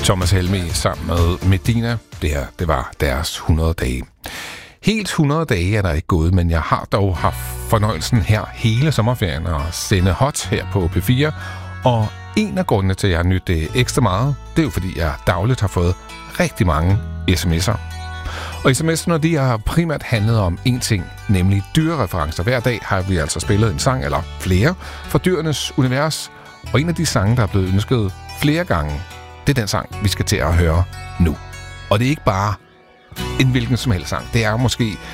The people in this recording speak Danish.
Thomas Helmig sammen med Medina. Det her, det var deres 100 dage. Helt 100 dage er der ikke gået, men jeg har dog haft fornøjelsen her hele sommerferien at sende hot her på P4. Og en af grundene til, at jeg har nydt det ekstra meget, det er jo fordi, jeg dagligt har fået rigtig mange sms'er. Og sms'erne, de har primært handlet om én ting, nemlig dyrereferencer. Hver dag har vi altså spillet en sang, eller flere, fra dyrenes univers. Og en af de sange, der er blevet ønsket flere gange, det er den sang, vi skal til at høre nu. Og det er ikke bare en hvilken som helst sang. Det er måske